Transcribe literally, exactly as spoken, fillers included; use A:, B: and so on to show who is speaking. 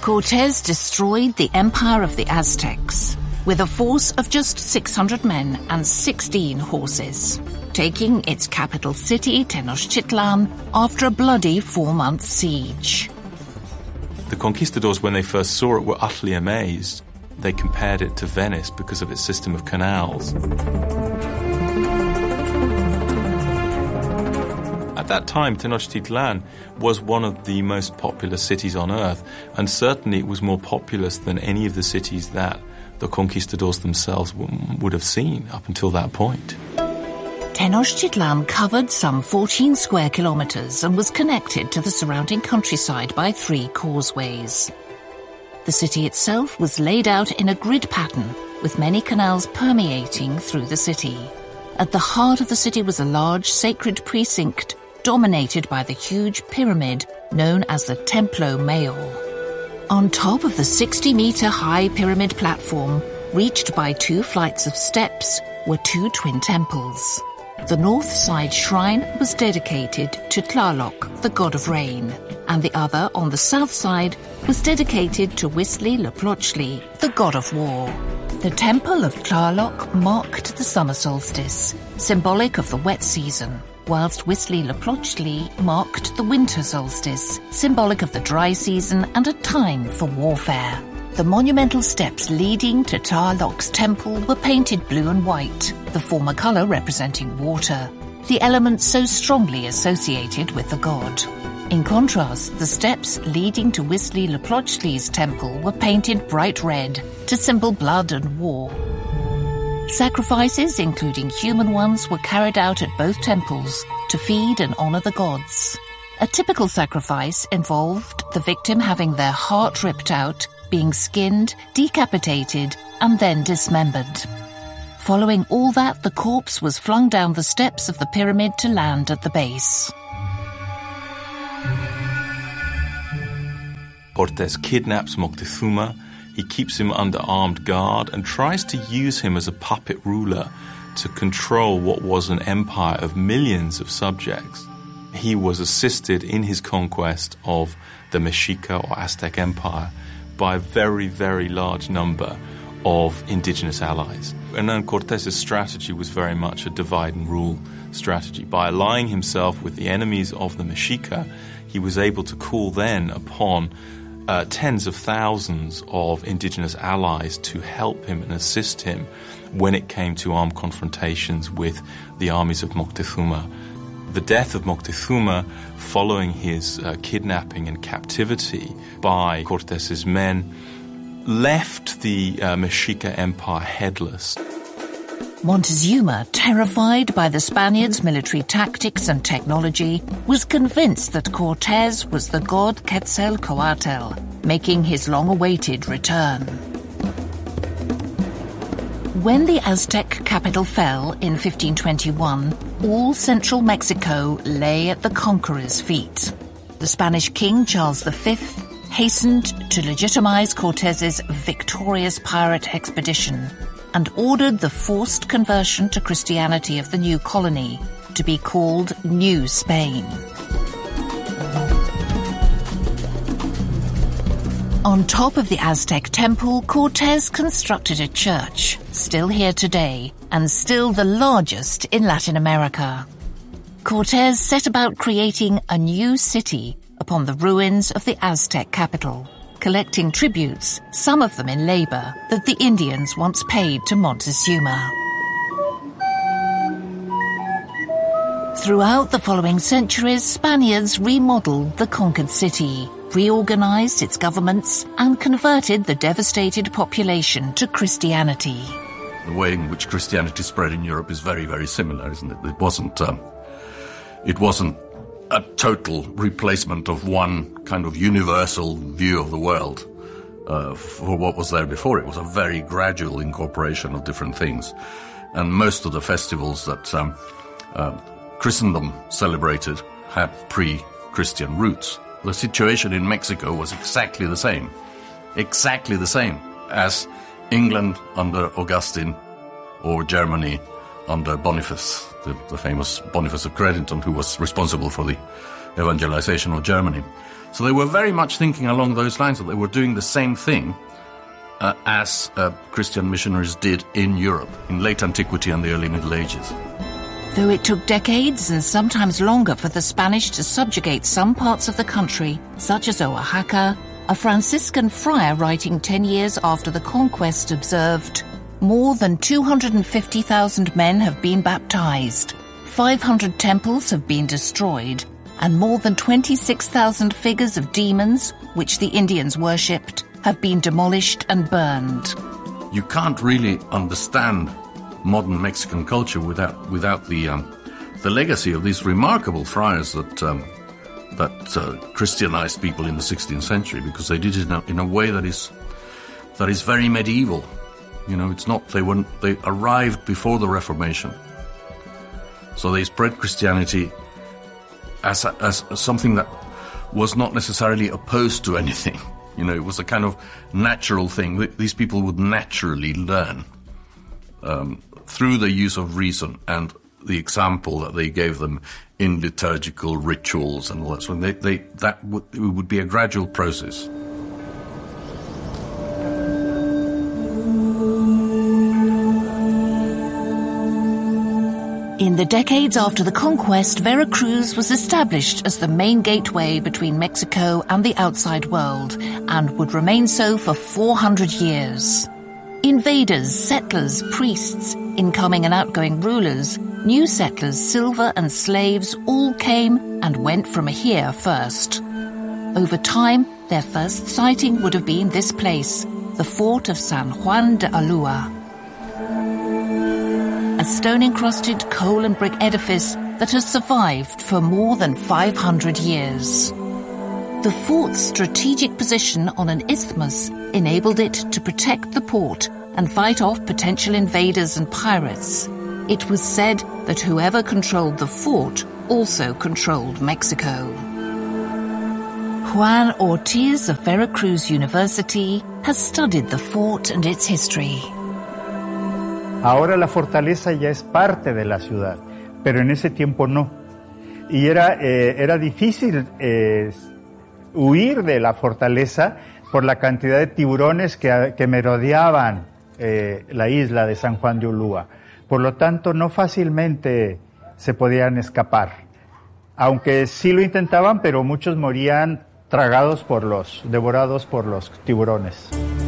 A: Cortés destroyed the empire of the Aztecs with a force of just six hundred men and sixteen horses, taking its capital city, Tenochtitlan, after a bloody four-month siege.
B: The conquistadors, when they first saw it, were utterly amazed. They compared it to Venice because of its system of canals. At that time, Tenochtitlan was one of the most populous cities on earth, and certainly it was more populous than any of the cities that the conquistadors themselves would have seen up until that point.
A: Tenochtitlan covered some fourteen square kilometers and was connected to the surrounding countryside by three causeways. The city itself was laid out in a grid pattern, with many canals permeating through the city. At the heart of the city was a large sacred precinct dominated by the huge pyramid known as the Templo Mayor. On top of the sixty-meter high pyramid platform, reached by two flights of steps, were two twin temples. The north side shrine was dedicated to Tlaloc, the god of rain, and the other, on the south side, was dedicated to Huitzilopochtli, the god of war. The temple of Tlaloc marked the summer solstice, symbolic of the wet season, whilst Huitzilopochtli marked the winter solstice, symbolic of the dry season and a time for warfare. The monumental steps leading to Tlaloc's temple were painted blue and white, the former colour representing water, the element so strongly associated with the god. In contrast, the steps leading to Huitzilopochtli's temple were painted bright red to symbol blood and war. Sacrifices, including human ones, were carried out at both temples to feed and honour the gods. A typical sacrifice involved the victim having their heart ripped out, being skinned, decapitated, and then dismembered. Following all that, the corpse was flung down the steps of the pyramid to land at the base.
B: Cortés kidnaps Moctezuma. He keeps him under armed guard and tries to use him as a puppet ruler to control what was an empire of millions of subjects. He was assisted in his conquest of the Mexica or Aztec Empire by a very, very large number of indigenous allies. Hernán Cortés' strategy was very much a divide and rule strategy. By allying himself with the enemies of the Mexica, he was able to call then upon uh, tens of thousands of indigenous allies to help him and assist him when it came to armed confrontations with the armies of Moctezuma. The death of Moctezuma, following his uh, kidnapping and captivity by Cortés' men, left the uh, Mexica Empire headless.
A: Montezuma, terrified by the Spaniards' military tactics and technology, was convinced that Cortés was the god Quetzalcoatl, making his long-awaited return. When the Aztec capital fell in fifteen twenty-one, all central Mexico lay at the conqueror's feet. The Spanish king, Charles the Fifth, hastened to legitimize Cortés's victorious pirate expedition and ordered the forced conversion to Christianity of the new colony to be called New Spain. On top of the Aztec temple, Cortés constructed a church, still here today, and still the largest in Latin America. Cortés set about creating a new city upon the ruins of the Aztec capital, collecting tributes, some of them in labor, that the Indians once paid to Montezuma. Throughout the following centuries, Spaniards remodeled the conquered city, reorganized its governments, and converted the devastated population to Christianity.
C: The way in which Christianity spread in Europe is very, very similar, isn't it? It wasn't, um, it wasn't a total replacement of one kind of universal view of the world uh, for what was there before. It was a very gradual incorporation of different things. And most of the festivals that um, uh, Christendom celebrated had pre-Christian roots. The situation in Mexico was exactly the same, exactly the same as England under Augustine or Germany under Boniface, the, the famous Boniface of Crediton, who was responsible for the evangelization of Germany. So they were very much thinking along those lines, that they were doing the same thing uh, as uh, Christian missionaries did in Europe, in late antiquity and the early Middle Ages.
A: Though it took decades and sometimes longer for the Spanish to subjugate some parts of the country, such as Oaxaca, a Franciscan friar writing ten years after the conquest observed, "More than two hundred fifty thousand men have been baptized, five hundred temples have been destroyed, and more than twenty-six thousand figures of demons, which the Indians worshipped, have been demolished and burned."
C: You can't really understand modern Mexican culture without without the um, the legacy of these remarkable friars that um, that uh, Christianized people in the sixteenth century, because they did it in a, in a way that is that is very medieval. You know, it's not they weren't they arrived before the Reformation, so they spread Christianity as a, as something that was not necessarily opposed to anything. You know, it was a kind of natural thing. These people would naturally learn um, through the use of reason and the example that they gave them in liturgical rituals and all that. So they, they, that would, it would be a gradual process.
A: In the decades after the conquest, Veracruz was established as the main gateway between Mexico and the outside world, and would remain so for four hundred years. Invaders, settlers, priests, incoming and outgoing rulers, new settlers, silver and slaves all came and went from here first. Over time, their first sighting would have been this place, the fort of San Juan de Ulúa. A stone-encrusted coal and brick edifice that has survived for more than five hundred years. The fort's strategic position on an isthmus enabled it to protect the port and fight off potential invaders and pirates. It was said that whoever controlled the fort also controlled Mexico. Juan Ortiz of Veracruz University has studied the fort and its history.
D: Ahora la fortaleza ya es parte de la ciudad, pero en ese tiempo no. Y era, eh, era difícil eh, huir de la fortaleza por la cantidad de tiburones que, que merodeaban eh, la isla de San Juan de Ulúa. Por lo tanto, no fácilmente se podían escapar. Aunque sí lo intentaban, pero muchos morían tragados por los, devorados por los tiburones.